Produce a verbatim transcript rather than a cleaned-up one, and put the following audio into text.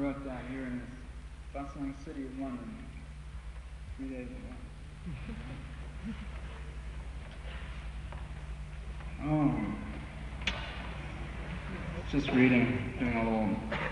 wrote down here in this bustling city of London three days ago. Oh, just reading, doing a little